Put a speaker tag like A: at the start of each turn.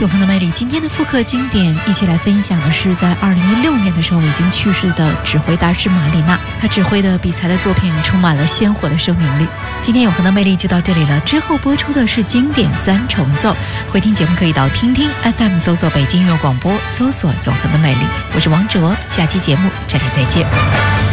A: 永恒的魅力，今天的复刻经典，一起来分享的是在2016年的时候已经去世的指挥大师马里纳。他指挥的比才的作品充满了鲜活的生命力。今天永恒的魅力就到这里了，之后播出的是经典三重奏。回听节目可以到听听 FM 搜索北京音乐广播，搜索永恒的魅力。我是王哲，下期节目这里再见。